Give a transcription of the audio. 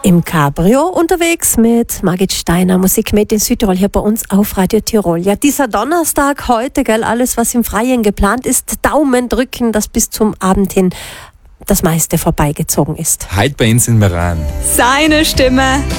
Im Cabrio unterwegs mit Margit Steiner, Musik mit in Südtirol hier bei uns auf Radio Tirol. Ja, dieser Donnerstag heute, gell, alles was im Freien geplant ist, Daumen drücken, dass bis zum Abend hin das meiste vorbeigezogen ist. Heute bei uns in Meran. Seine Stimme